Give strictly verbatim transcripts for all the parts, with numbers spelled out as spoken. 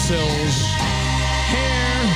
windowsills, hair,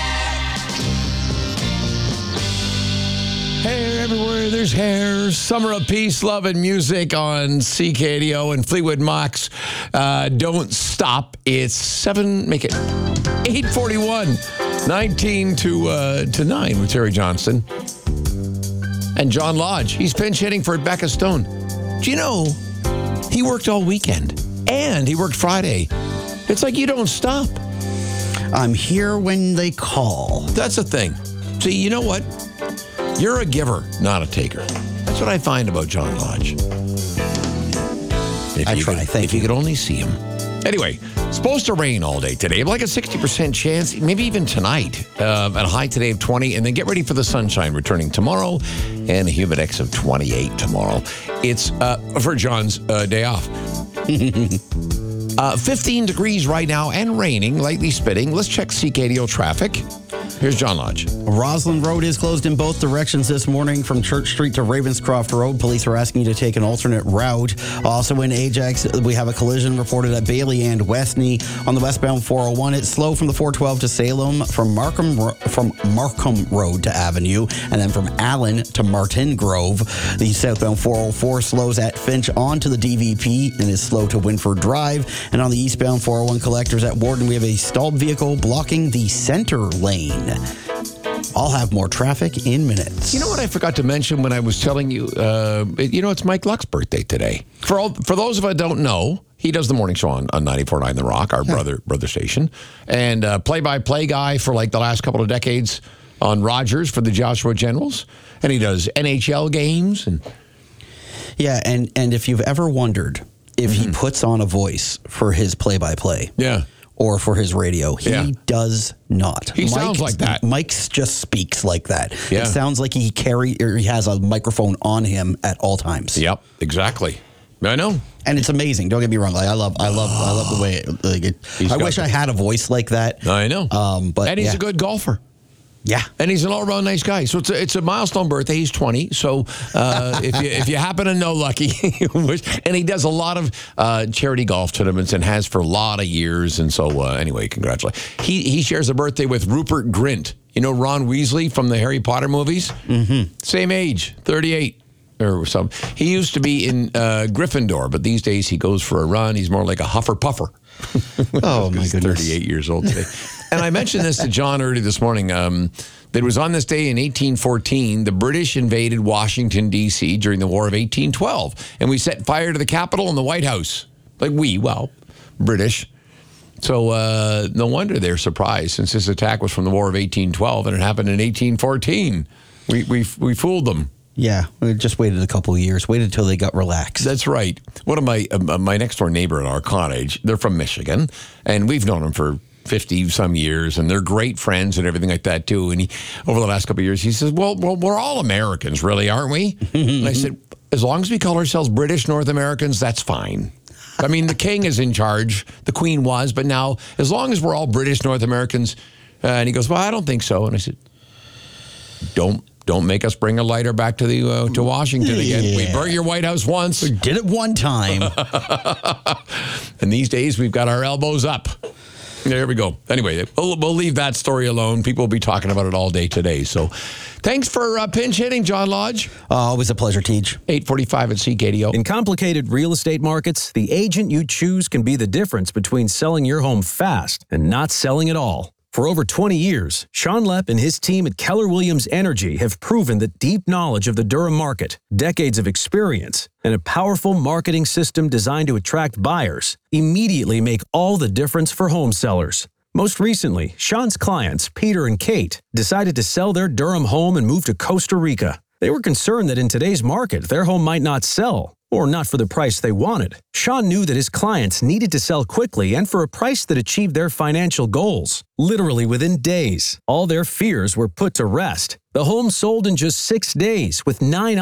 hair everywhere. There's hair. Summer of peace, love, and music on C K D O and Fleetwood Mac's uh, Don't Stop. It's seven, make it eight forty-one, nineteen to uh, to nine with Terry Johnston and John Lodge. He's pinch hitting for Becca Stone. Do you know he worked all weekend and he worked Friday? It's like you don't stop. I'm here when they call. That's the thing. See, you know what? You're a giver, not a taker. That's what I find about John Lodge. If I you try, could, thank If you you. could only see him. Anyway, supposed to rain all day today. Like a sixty percent chance, maybe even tonight. Uh, at a high today of twenty. And then get ready for the sunshine returning tomorrow. And a humidex of twenty-eight tomorrow. It's uh, for John's uh, day off. uh, fifteen degrees right now and raining, lightly spitting. Let's check C K D O traffic. Here's John Lodge. Roslyn Road is closed in both directions this morning from Church Street to Ravenscroft Road. Police are asking you to take an alternate route. Also in Ajax, we have a collision reported at Bailey and Westney. On the westbound four oh one, it's slow from the four twelve to Salem, from Markham from Markham Road to Avenue, and then from Allen to Martin Grove. The southbound four oh four slows at Finch onto the D V P and is slow to Winford Drive. And on the eastbound four oh one collectors at Warden, we have a stalled vehicle blocking the center lane. I'll have more traffic in minutes. You know what I forgot to mention when I was telling you? Uh, you know, it's Mike Luck's birthday today. For all, for those of us who don't know, he does the morning show on, on ninety-four point nine The Rock, our yeah. brother brother station, and uh, play-by-play guy for like the last couple of decades on Rogers for the Joshua Generals, and he does N H L games. And yeah, and, and if you've ever wondered if mm-hmm. he puts on a voice for his play-by-play, yeah. or for his radio. He yeah. does not. He Mike, sounds like that. Mike just speaks like that. Yeah. It sounds like he carry or he has a microphone on him at all times. Yep, exactly. I know. And it's amazing. Don't get me wrong. Like I love, I love, I love the way. It, like it, I wish the, I had a voice like that. I know. Um, but and he's yeah. a good golfer. Yeah, and he's an all-around nice guy. So it's a, it's a milestone birthday. He's twenty. So uh, if you if you happen to know Lucky, and he does a lot of uh, charity golf tournaments and has for a lot of years. And so uh, anyway, congratulations. He he shares a birthday with Rupert Grint. You know Ron Weasley from the Harry Potter movies. Mm-hmm. Same age, thirty-eight or something. He used to be in uh, Gryffindor, but these days he goes for a run. He's more like a huffer puffer. Oh my goodness! thirty-eight years old today. And I mentioned this to John early this morning. Um, that it was on this day in eighteen fourteen, the British invaded Washington, D C during the War of eighteen twelve. And we set fire to the Capitol and the White House. Like we, well, British. So uh, no wonder they're surprised, since this attack was from the War of eighteen twelve and it happened in eighteen fourteen. We we we fooled them. Yeah, we just waited a couple of years. Waited until they got relaxed. That's right. One of my uh, my next door neighbor at our cottage, they're from Michigan, and we've known them for fifty some years, and they're great friends and everything like that too. And he, over the last couple of years, he says, "Well, well, we're all Americans, really, aren't we?" And I said, "As long as we call ourselves British North Americans, that's fine. I mean, the king is in charge, the queen was, but now as long as we're all British North Americans," uh, and he goes, "Well, I don't think so." And I said, "Don't." Don't make us bring a lighter back to the uh, to Washington again. Yeah. We burnt your White House once. We did it one time. And these days, we've got our elbows up. There we go. Anyway, we'll, we'll leave that story alone. People will be talking about it all day today. So thanks for uh, pinch hitting, John Lodge. Uh, always a pleasure, Teach. eight forty-five at C K D O. In complicated real estate markets, the agent you choose can be the difference between selling your home fast and not selling at all. For over twenty years, Sean Lepp and his team at Keller Williams Energy have proven that deep knowledge of the Durham market, decades of experience, and a powerful marketing system designed to attract buyers immediately make all the difference for home sellers. Most recently, Sean's clients, Peter and Kate, decided to sell their Durham home and move to Costa Rica. They were concerned that in today's market, their home might not sell, or not for the price they wanted. Sean knew that his clients needed to sell quickly and for a price that achieved their financial goals. Literally within days, all their fears were put to rest. The home sold in just six days with nine